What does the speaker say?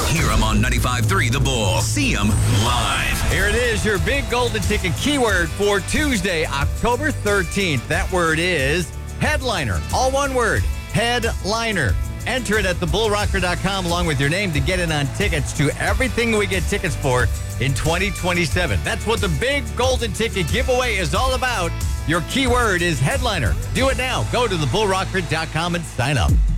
Hear them on 95.3 The Bull. See them live. Here it is, your big golden ticket keyword for Tuesday, October 13th. That word is headliner. All one word, headliner. Enter it at thebullrocker.com along with your name to get in on tickets to everything we get tickets for in 2027. That's what the big golden ticket giveaway is all about. Your keyword is headliner. Do it now. Go to thebullrocker.com and sign up.